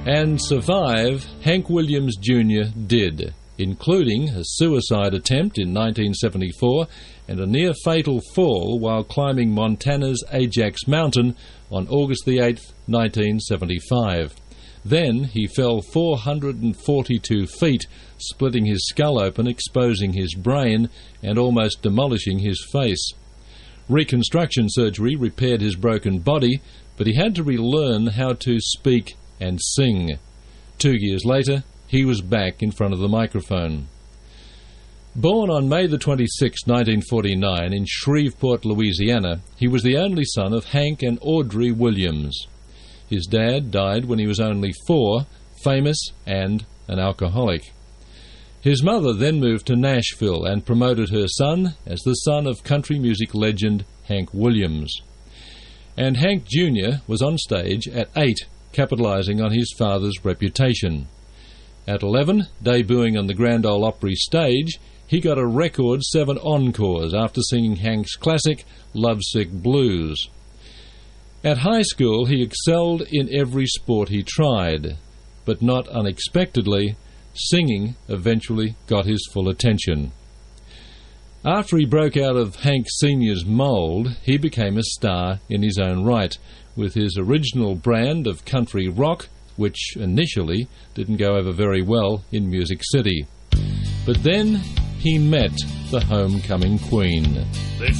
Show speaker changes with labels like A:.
A: And survive Hank Williams Jr. did, including a suicide attempt in 1974 and a near-fatal fall while climbing Montana's Ajax Mountain on August the 8th, 1975. Then he fell 442 feet, splitting his skull open, exposing his brain, and almost demolishing his face. Reconstruction surgery repaired his broken body, but he had to relearn how to speak and sing. 2 years later, he was back in front of the microphone. Born on May the 26th, 1949, in Shreveport, Louisiana, he was the only son of Hank and Audrey Williams. His dad died when he was only 4, famous and an alcoholic. His mother then moved to Nashville and promoted her son as the son of country music legend Hank Williams. And Hank Jr. was on stage at 8, capitalizing on his father's reputation. At 11, debuting on the Grand Ole Opry stage, he got a record 7 encores after singing Hank's classic Lovesick Blues. At high school, he excelled in every sport he tried, but not unexpectedly, singing eventually got his full attention. After he broke out of Hank Sr.'s mold, he became a star in his own right, with his original brand of country rock, which initially didn't go over very well in Music City. But then he met the homecoming queen.
B: They